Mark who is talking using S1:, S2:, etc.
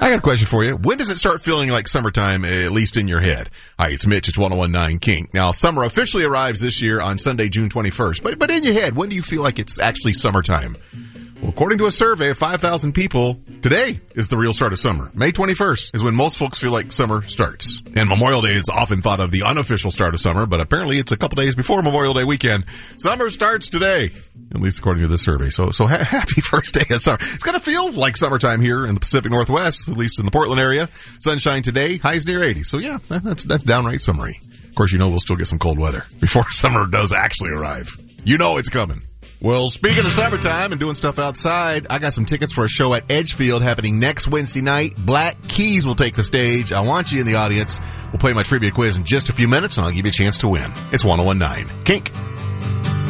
S1: I got a question for you. When does it start feeling like summertime, at least in your head? Hi, it's Mitch. It's 1019 Kink. Now, summer officially arrives this year on Sunday, June 21st. But in your head, when do you feel like it's actually summertime? Well, according to a survey of 5,000 people, today is the real start of summer. May 21st is when most folks feel like summer starts. And Memorial Day is often thought of the unofficial start of summer, but apparently it's a couple days before Memorial Day weekend. Summer starts today, at least according to this survey. So happy first day of summer. It's going to feel like summertime here in the Pacific Northwest, at least in the Portland area. Sunshine today, highs near 80. So yeah, that's downright summery. Of course, you know we'll still get some cold weather before summer does actually arrive. You know it's coming. Well, speaking of summertime and doing stuff outside, I got some tickets for a show at Edgefield happening next Wednesday night. Black Keys will take the stage. I want you in the audience. We'll play my trivia quiz in just a few minutes, and I'll give you a chance to win. It's 1019 Kink.